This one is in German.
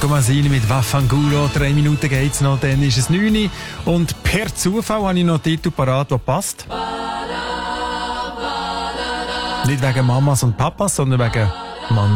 Marco Masini mit Vaffanculo. 3 Minuten geht's noch, dann ist es 9 Uhr. Und per Zufall habe ich noch einen Titel parat, der passt. Nicht wegen Mamas und Papas, sondern wegen Mann.